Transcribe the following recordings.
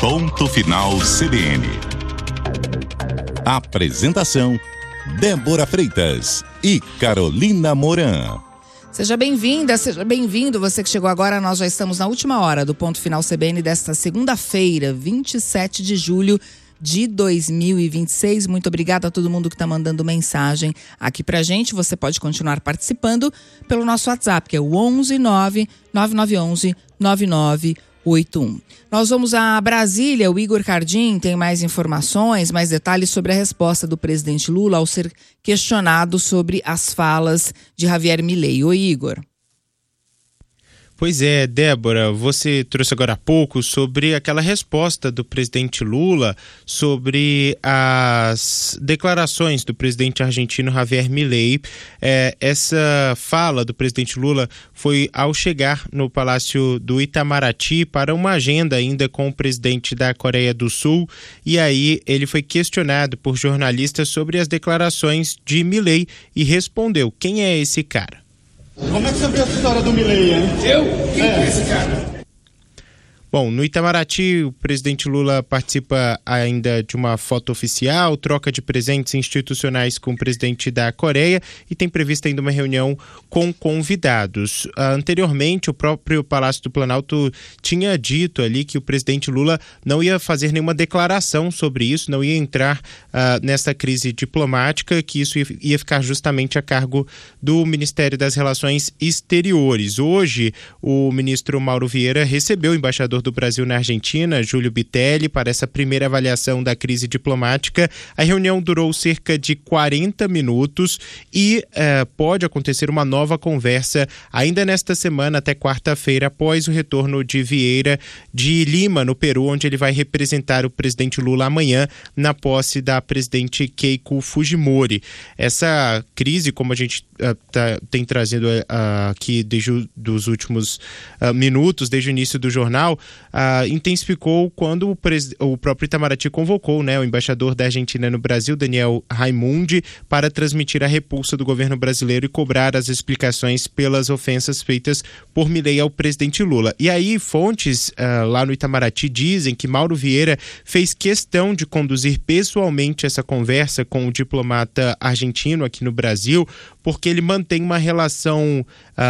Ponto Final CBN. Apresentação: Débora Freitas e Carolina Moran. Seja bem-vinda, seja bem-vindo. Você que chegou agora, nós já estamos na última hora do Ponto Final CBN desta segunda-feira, 27 de julho de 2026. Muito obrigada a todo mundo que está mandando mensagem aqui pra gente. Você pode continuar participando pelo nosso WhatsApp, que é o 11 9911 9981. Nós vamos a Brasília. O Igor Cardim tem mais informações, mais detalhes sobre a resposta do presidente Lula ao ser questionado sobre as falas de Javier Milei. Oi, Igor. Pois é, Débora, você trouxe agora há pouco sobre aquela resposta do presidente Lula sobre as declarações do presidente argentino Javier Milei. Essa fala do presidente Lula foi ao chegar no Palácio do Itamaraty para uma agenda ainda com o presidente da Coreia do Sul, e aí ele foi questionado por jornalistas sobre as declarações de Milei e respondeu: quem é esse cara? Como é que você vê essa história do Milei, hein? Quem é esse cara? Bom, no Itamaraty, o presidente Lula participa ainda de uma foto oficial, troca de presentes institucionais com o presidente da Coreia e tem prevista ainda uma reunião com convidados. Anteriormente, o próprio Palácio do Planalto tinha dito ali que o presidente Lula não ia fazer nenhuma declaração sobre isso, não ia entrar nessa crise diplomática, que isso ia ficar justamente a cargo do Ministério das Relações Exteriores. Hoje, o ministro Mauro Vieira recebeu o embaixador do Brasil na Argentina, Júlio Bitelli, para essa primeira avaliação da crise diplomática. A reunião durou cerca de 40 minutos e pode acontecer uma nova conversa ainda nesta semana, até quarta-feira, após o retorno de Vieira de Lima, no Peru, onde ele vai representar o presidente Lula amanhã na posse da presidente Keiko Fujimori. Essa crise, como a gente tem trazido aqui desde os últimos minutos, desde o início do jornal, intensificou quando o próprio Itamaraty convocou, o embaixador da Argentina no Brasil, Daniel Raimundi, para transmitir a repulsa do governo brasileiro e cobrar as explicações pelas ofensas feitas por Milei ao presidente Lula. E aí, fontes lá no Itamaraty dizem que Mauro Vieira fez questão de conduzir pessoalmente essa conversa com o diplomata argentino aqui no Brasil, porque ele mantém uma relação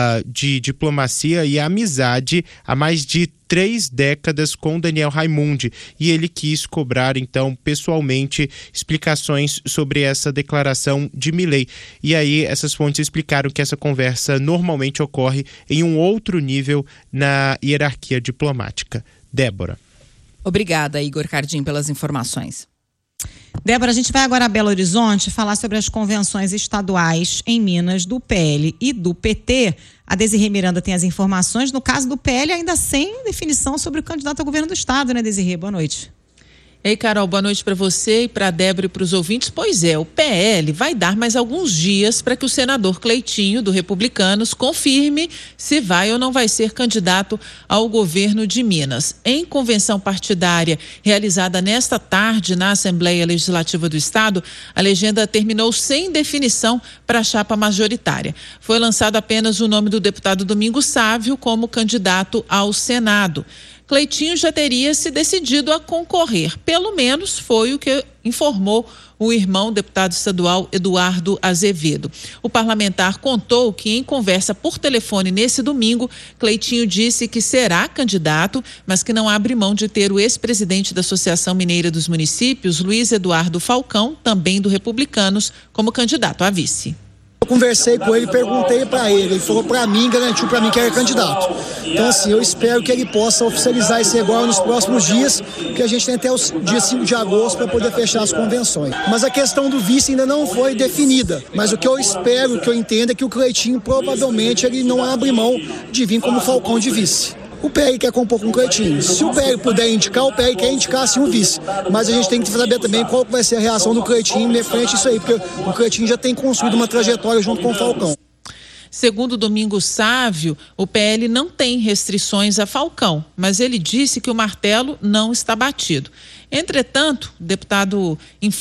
de diplomacia e amizade há mais de 3 décadas com Daniel Raimundi, e ele quis cobrar, então, pessoalmente, explicações sobre essa declaração de Milei. E aí, essas fontes explicaram que essa conversa normalmente ocorre em um outro nível na hierarquia diplomática. Débora. Obrigada, Igor Cardim, pelas informações. Débora, a gente vai agora a Belo Horizonte falar sobre as convenções estaduais em Minas do PL e do PT. A Desirê Miranda tem as informações. No caso do PL, ainda sem definição sobre o candidato ao governo do estado, né, Desirê? Boa noite. Ei, Carol, boa noite para você e para a Débora e para os ouvintes. Pois é, o PL vai dar mais alguns dias para que o senador Cleitinho, do Republicanos, confirme se vai ou não vai ser candidato ao governo de Minas. Em convenção partidária realizada nesta tarde na Assembleia Legislativa do Estado, a legenda terminou sem definição para a chapa majoritária. Foi lançado apenas o nome do deputado Domingos Sávio como candidato ao Senado. Cleitinho já teria se decidido a concorrer, pelo menos foi o que informou o irmão deputado estadual Eduardo Azevedo. O parlamentar contou que, em conversa por telefone nesse domingo, Cleitinho disse que será candidato, mas que não abre mão de ter o ex-presidente da Associação Mineira dos Municípios, Luiz Eduardo Falcão, também do Republicanos, como candidato a vice. Eu conversei com ele, perguntei para ele falou para mim, garantiu para mim que era candidato. Então, assim, eu espero que ele possa oficializar isso agora nos próximos dias, porque a gente tem até o dia 5 de agosto para poder fechar as convenções. Mas a questão do vice ainda não foi definida. Mas o que eu espero, o que eu entendo é que o Cleitinho provavelmente ele não abre mão de vir como Falcão de vice. O PL quer compor com o Cleitinho. Se o PL puder indicar, o PL quer indicar sim o vice. Mas a gente tem que saber também qual vai ser a reação do Cleitinho de frente a isso aí, porque o Cleitinho já tem construído uma trajetória junto com o Falcão. Segundo Domingos Sávio, o PL não tem restrições a Falcão, mas ele disse que o martelo não está batido. Entretanto, o deputado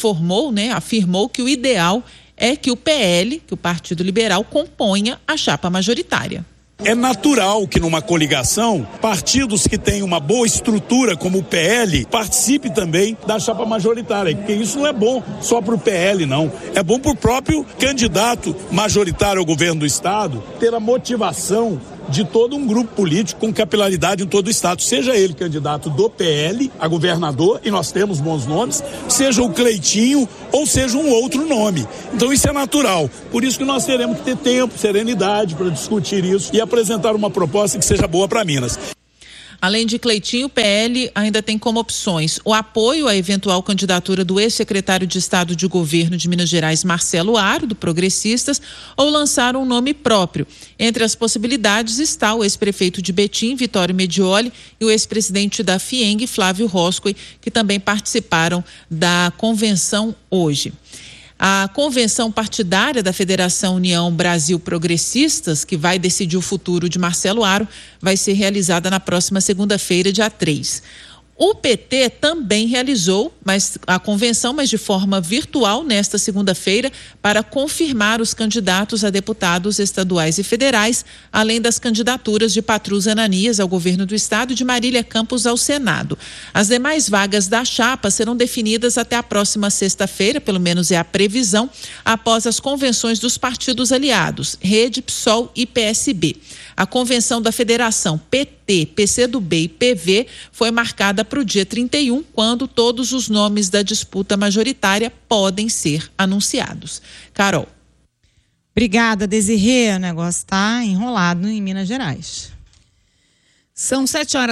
afirmou que o ideal é que o PL, que o Partido Liberal, componha a chapa majoritária. É natural que numa coligação, partidos que têm uma boa estrutura como o PL participe também da chapa majoritária, porque isso não é bom só para o PL, não. É bom para o próprio candidato majoritário ao governo do estado ter a motivação de todo um grupo político com capilaridade em todo o estado, seja ele candidato do PL a governador, e nós temos bons nomes, seja o Cleitinho ou seja um outro nome. Então isso é natural, por isso que nós teremos que ter tempo, serenidade para discutir isso e apresentar uma proposta que seja boa para Minas. Além de Cleitinho, o PL ainda tem como opções o apoio à eventual candidatura do ex-secretário de Estado de Governo de Minas Gerais, Marcelo Aro, do Progressistas, ou lançar um nome próprio. Entre as possibilidades está o ex-prefeito de Betim, Vitório Medioli, e o ex-presidente da FIENG, Flávio Roscoe, que também participaram da convenção hoje. A convenção partidária da Federação União Brasil Progressistas, que vai decidir o futuro de Marcelo Aro, vai ser realizada na próxima segunda-feira, dia 3. O PT também realizou a convenção, mas de forma virtual, nesta segunda-feira, para confirmar os candidatos a deputados estaduais e federais, além das candidaturas de Patrus Ananias ao governo do estado e de Marília Campos ao Senado. As demais vagas da chapa serão definidas até a próxima sexta-feira, pelo menos é a previsão, após as convenções dos partidos aliados, Rede, PSOL e PSB. A convenção da Federação PT, PCdoB e PV foi marcada para o dia 31, quando todos os nomes da disputa majoritária podem ser anunciados. Carol. Obrigada, Desirê. O negócio está enrolado em Minas Gerais. São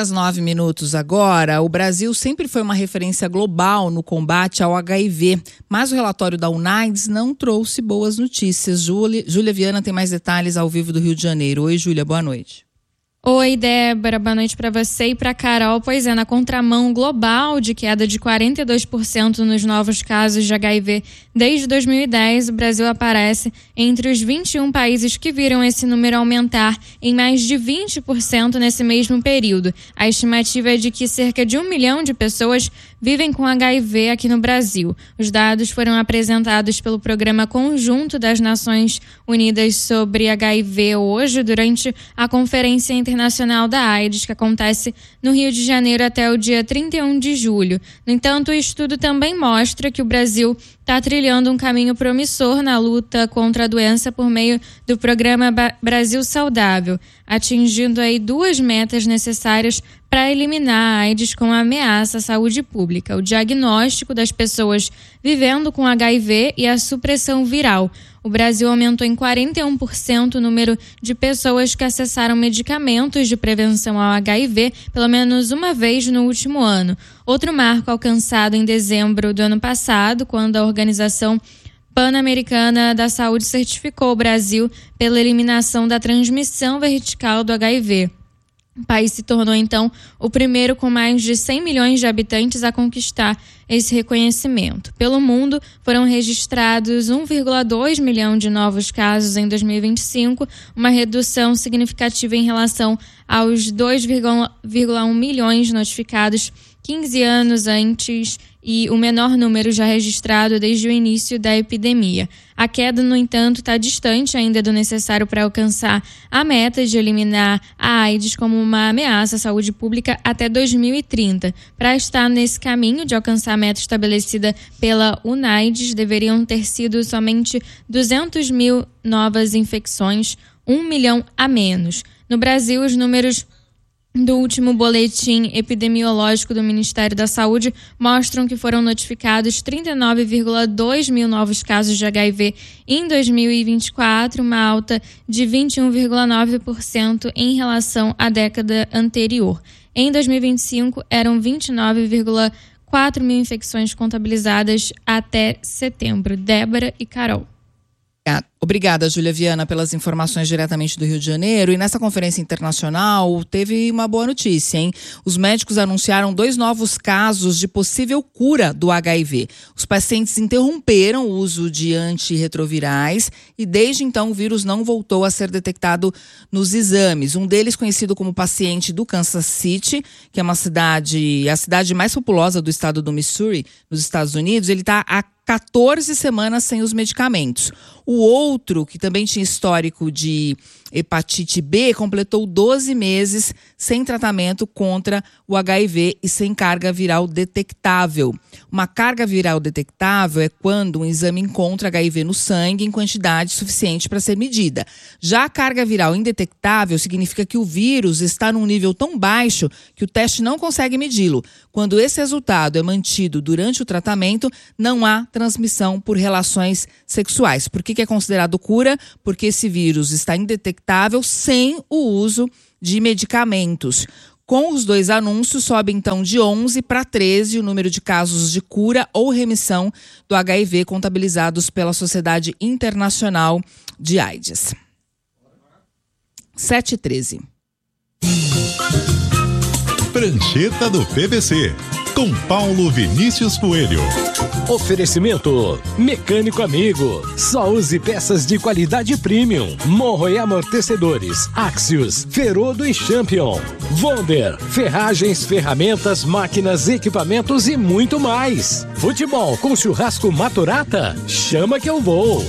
7h09 agora. O Brasil sempre foi uma referência global no combate ao HIV, mas o relatório da UNAIDS não trouxe boas notícias. Júlia Viana tem mais detalhes ao vivo do Rio de Janeiro. Oi, Júlia, boa noite. Oi, Débora, boa noite para você e para Carol. Pois é, na contramão global de queda de 42% nos novos casos de HIV desde 2010, o Brasil aparece entre os 21 países que viram esse número aumentar em mais de 20% nesse mesmo período. A estimativa é de que cerca de 1 milhão de pessoas vivem com HIV aqui no Brasil. Os dados foram apresentados pelo Programa Conjunto das Nações Unidas sobre HIV hoje, durante a Conferência Internacional da AIDS, que acontece no Rio de Janeiro até o dia 31 de julho. No entanto, o estudo também mostra que o Brasil está trilhando um caminho promissor na luta contra a doença por meio do Programa Brasil Saudável, atingindo aí 2 metas necessárias para eliminar a AIDS como ameaça à saúde pública: o diagnóstico das pessoas vivendo com HIV e a supressão viral. O Brasil aumentou em 41% o número de pessoas que acessaram medicamentos de prevenção ao HIV pelo menos uma vez no último ano. Outro marco alcançado em dezembro do ano passado, quando a Organização Pan-Americana da Saúde certificou o Brasil pela eliminação da transmissão vertical do HIV. O país se tornou, então, o primeiro com mais de 100 milhões de habitantes a conquistar esse reconhecimento. Pelo mundo, foram registrados 1,2 milhão de novos casos em 2025, uma redução significativa em relação aos 2,1 milhões notificados 15 anos antes e o menor número já registrado desde o início da epidemia. A queda, no entanto, está distante ainda do necessário para alcançar a meta de eliminar a AIDS como uma ameaça à saúde pública até 2030. Para estar nesse caminho de alcançar a meta estabelecida pela UNAIDS, deveriam ter sido somente 200 mil novas infecções, 1 milhão a menos. No Brasil, os números do último boletim epidemiológico do Ministério da Saúde mostram que foram notificados 39,2 mil novos casos de HIV em 2024, uma alta de 21,9% em relação à década anterior. Em 2025, eram 29,4 mil infecções contabilizadas até setembro. Débora e Carol. Obrigada, Júlia Viana, pelas informações diretamente do Rio de Janeiro. E nessa conferência internacional teve uma boa notícia, hein? Os médicos anunciaram 2 novos casos de possível cura do HIV. Os pacientes interromperam o uso de antirretrovirais e desde então o vírus não voltou a ser detectado nos exames. Um deles, conhecido como paciente do Kansas City, que é a cidade mais populosa do estado do Missouri, nos Estados Unidos, ele está há 14 semanas sem os medicamentos. O outro, que também tinha histórico de hepatite B, completou 12 meses sem tratamento contra o HIV e sem carga viral detectável. Uma carga viral detectável é quando um exame encontra HIV no sangue em quantidade suficiente para ser medida. Já a carga viral indetectável significa que o vírus está num nível tão baixo que o teste não consegue medi-lo. Quando esse resultado é mantido durante o tratamento, não há transmissão por relações sexuais. Por que é considerado cura? Porque esse vírus está indetectável sem o uso de medicamentos. Com os 2 anúncios, sobe então de 11 para 13 o número de casos de cura ou remissão do HIV contabilizados pela Sociedade Internacional de AIDS. 7h13. Prancheta do PVC, com Paulo Vinícius Coelho. Oferecimento Mecânico Amigo. Só use peças de qualidade premium. Morro e amortecedores. Axios, Ferodo e Champion. Wonder, ferragens, ferramentas, máquinas, equipamentos e muito mais. Futebol com churrasco Maturata? Chama que eu vou.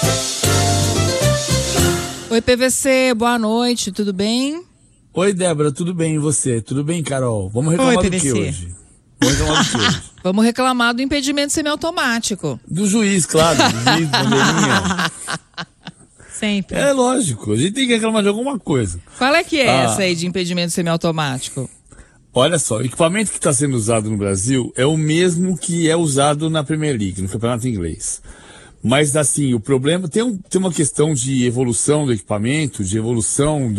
Oi, PVC, boa noite, tudo bem? Oi, Débora, tudo bem e você? Tudo bem, Carol? Vamos reclamar do que hoje? Vamos reclamar do impedimento semiautomático. Do juiz, claro. Do juiz, bandeirinha. Sempre. É lógico, a gente tem que reclamar de alguma coisa. Qual é que é essa aí de impedimento semiautomático? Olha só, o equipamento que está sendo usado no Brasil é o mesmo que é usado na Premier League, no campeonato inglês. Mas assim, o problema tem uma questão de evolução do equipamento, de evolução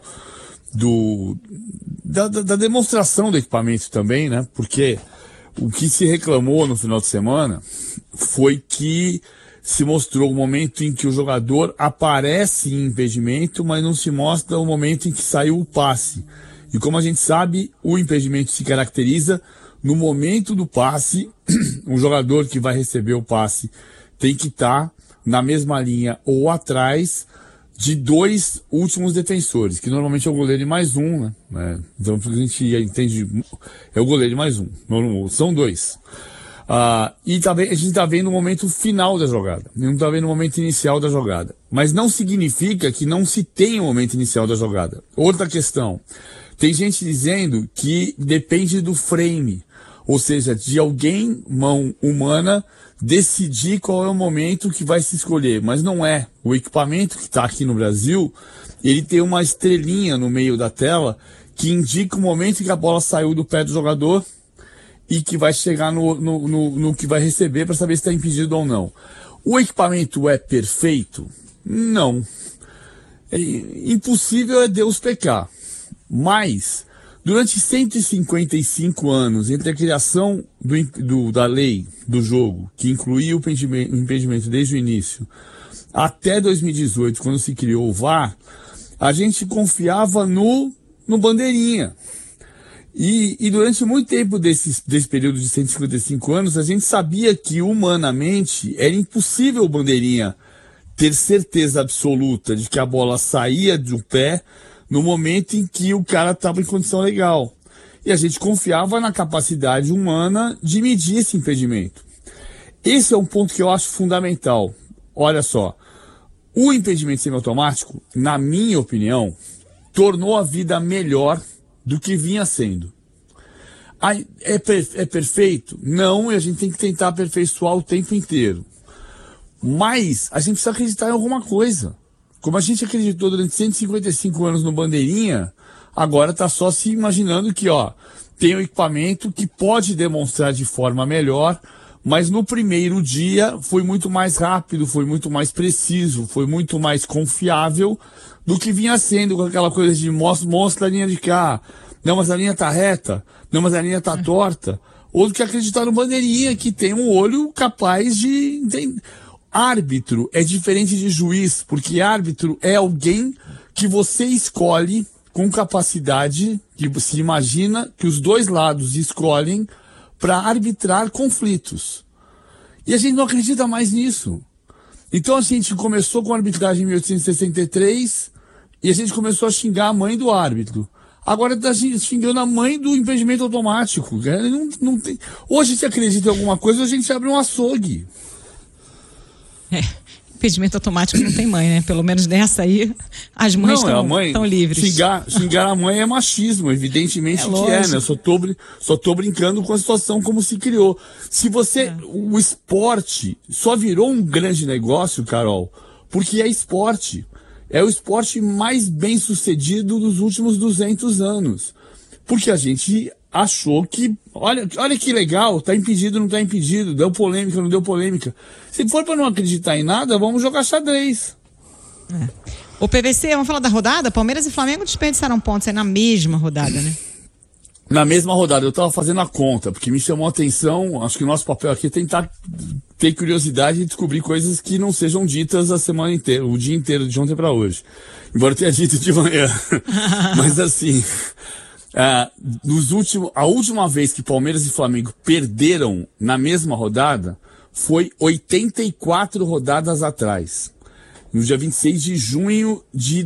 da demonstração do equipamento também, né? Porque o que se reclamou no final de semana foi que se mostrou o momento em que o jogador aparece em impedimento, mas não se mostra o momento em que saiu o passe. E como a gente sabe, o impedimento se caracteriza no momento do passe. O jogador que vai receber o passe tem que estar na mesma linha ou atrás de 2 últimos defensores, que normalmente é o goleiro e mais um, né? Então a gente entende, é o goleiro e mais um, são 2. E também a gente está vendo o momento final da jogada, não está vendo o momento inicial da jogada. Mas não significa que não se tenha o momento inicial da jogada. Outra questão, tem gente dizendo que depende do frame, ou seja, de alguém, mão humana, decidir qual é o momento que vai se escolher, mas não é. O equipamento que está aqui no Brasil, ele tem uma estrelinha no meio da tela que indica o momento em que a bola saiu do pé do jogador e que vai chegar no que vai receber para saber se está impedido ou não. O equipamento é perfeito? Não. Impossível é Deus pecar. Mas durante 155 anos, entre a criação da lei do jogo, que incluía o impedimento desde o início, até 2018, quando se criou o VAR, a gente confiava no bandeirinha. E durante muito tempo desse período de 155 anos, a gente sabia que humanamente era impossível o bandeirinha ter certeza absoluta de que a bola saía do pé no momento em que o cara estava em condição legal. E a gente confiava na capacidade humana de medir esse impedimento. Esse é um ponto que eu acho fundamental. Olha só, o impedimento semiautomático, na minha opinião, tornou a vida melhor do que vinha sendo. É perfeito? Não, e a gente tem que tentar aperfeiçoar o tempo inteiro. Mas a gente precisa acreditar em alguma coisa. Como a gente acreditou durante 155 anos no bandeirinha, agora está só se imaginando que tem um equipamento que pode demonstrar de forma melhor, mas no primeiro dia foi muito mais rápido, foi muito mais preciso, foi muito mais confiável do que vinha sendo com aquela coisa de mostra a linha de cá, não, mas a linha tá reta, não, mas a linha tá torta, ou do que acreditar no bandeirinha, que tem um olho capaz de entender. Árbitro é diferente de juiz, porque árbitro é alguém que você escolhe com capacidade, que você imagina que os dois lados escolhem para arbitrar conflitos. E a gente não acredita mais nisso. Então a gente começou com a arbitragem em 1863 e a gente começou a xingar a mãe do árbitro. Agora está xingando a mãe do impedimento automático. Não tem... Ou a gente acredita em alguma coisa ou a gente abre um açougue. impedimento automático não tem mãe, né? Pelo menos nessa aí, as mães estão livres. Xingar a mãe é machismo, evidentemente que é, né? Eu só tô brincando com a situação como se criou. Se você... O esporte só virou um grande negócio, Carol, porque é esporte. É o esporte mais bem sucedido dos últimos 200 anos. Porque a gente achou que, olha que legal, tá impedido, não tá impedido, deu polêmica, não deu polêmica. Se for para não acreditar em nada, vamos jogar xadrez. O PVC, vamos falar da rodada? Palmeiras e Flamengo desperdiçaram pontos aí na mesma rodada, né? Na mesma rodada, eu estava fazendo a conta, porque me chamou a atenção, acho que o nosso papel aqui é tentar ter curiosidade e descobrir coisas que não sejam ditas a semana inteira, o dia inteiro, de ontem para hoje. Embora eu tenha dito de manhã. Mas assim, a última vez que Palmeiras e Flamengo perderam na mesma rodada foi 84 rodadas atrás. No dia 26 de junho de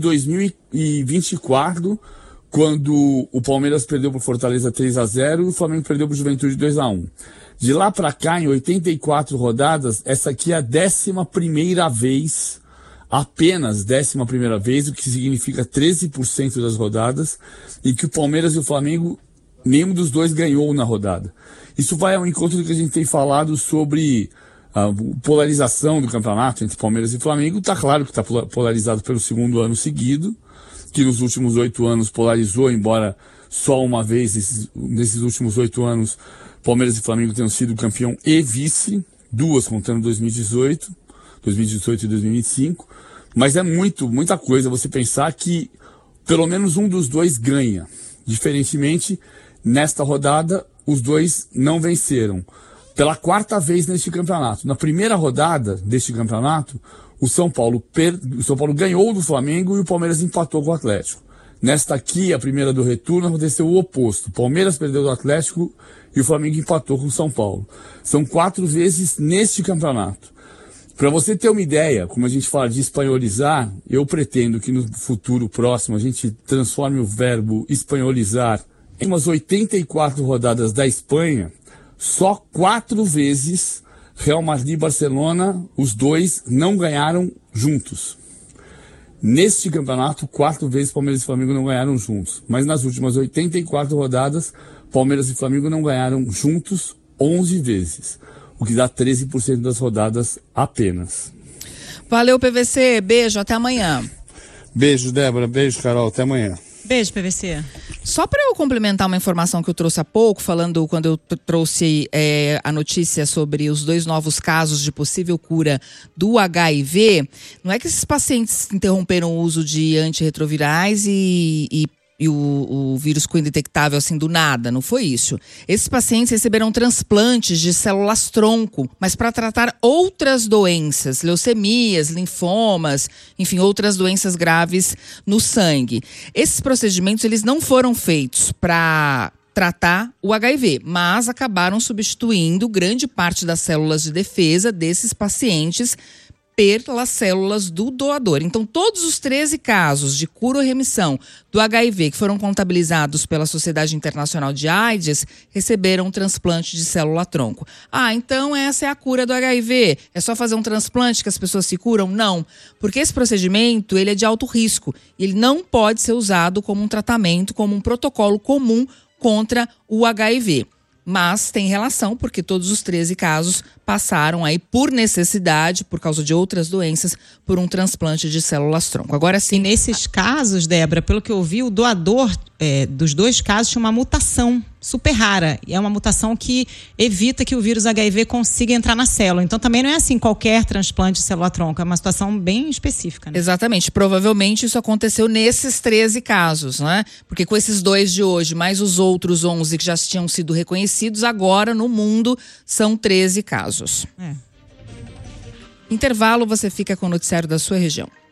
2024, quando o Palmeiras perdeu para o Fortaleza 3-0 e o Flamengo perdeu para o Juventude 2-1. De lá para cá, em 84 rodadas, essa aqui é a 11ª vez, apenas 11ª vez, o que significa 13% das rodadas, e que o Palmeiras e o Flamengo, nenhum dos dois ganhou na rodada. Isso vai ao encontro do que a gente tem falado sobre a polarização do campeonato entre Palmeiras e Flamengo. Está claro que está polarizado pelo segundo ano seguido, que nos últimos 8 anos polarizou, embora só uma vez, nesses últimos 8 anos, Palmeiras e Flamengo tenham sido campeão e vice, duas contando 2018 e 2025, mas é muita coisa você pensar que pelo menos um dos dois ganha. Diferentemente, nesta rodada, os dois não venceram. Pela 4ª vez neste campeonato. Na primeira rodada deste campeonato, o São Paulo ganhou do Flamengo e o Palmeiras empatou com o Atlético. Nesta aqui, a primeira do retorno, aconteceu o oposto. O Palmeiras perdeu do Atlético e o Flamengo empatou com o São Paulo. São 4 vezes neste campeonato. Para você ter uma ideia, como a gente fala de espanholizar, eu pretendo que no futuro próximo a gente transforme o verbo espanholizar em umas 84 rodadas da Espanha. Só 4 vezes Real Madrid e Barcelona, os dois não ganharam juntos. Neste campeonato, 4 vezes Palmeiras e Flamengo não ganharam juntos. Mas nas últimas 84 rodadas, Palmeiras e Flamengo não ganharam juntos 11 vezes. O que dá 13% das rodadas apenas. Valeu, PVC. Beijo, até amanhã. Beijo, Débora. Beijo, Carol. Até amanhã. Beijo, PVC. Só para eu complementar uma informação que eu trouxe há pouco, falando quando eu trouxe a notícia sobre os 2 novos casos de possível cura do HIV, não é que esses pacientes interromperam o uso de antirretrovirais e o vírus ficou indetectável assim do nada, não foi isso. Esses pacientes receberam transplantes de células tronco, mas para tratar outras doenças, leucemias, linfomas, enfim, outras doenças graves no sangue. Esses procedimentos, eles não foram feitos para tratar o HIV, mas acabaram substituindo grande parte das células de defesa desses pacientes pelas células do doador. Então, todos os 13 casos de cura ou remissão do HIV que foram contabilizados pela Sociedade Internacional de AIDS receberam um transplante de célula-tronco. Então essa é a cura do HIV? É só fazer um transplante que as pessoas se curam? Não, porque esse procedimento ele é de alto risco e ele não pode ser usado como um tratamento, como um protocolo comum contra o HIV. Mas tem relação, porque todos os 13 casos passaram aí por necessidade, por causa de outras doenças, por um transplante de células-tronco. Agora sim. E nesses casos, Débora, pelo que eu vi, o doador dos 2 casos tinha uma mutação super rara. E é uma mutação que evita que o vírus HIV consiga entrar na célula. Então também não é assim qualquer transplante de célula-tronco, é uma situação bem específica, né? Exatamente. Provavelmente isso aconteceu nesses 13 casos, né? Porque com esses 2 de hoje, mais os outros 11 que já tinham sido reconhecidos, agora no mundo são 13 casos. Intervalo, você fica com o noticiário da sua região.